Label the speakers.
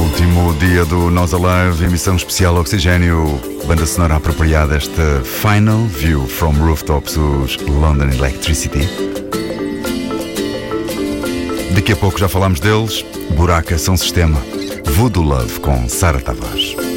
Speaker 1: Último dia do Nós Alive, emissão especial Oxigênio, banda sonora apropriada, esta Final View from Rooftops, os London Electricity. Daqui a pouco já falámos deles, Buraca São Sistema, Voodoo Love com Sara Tavares.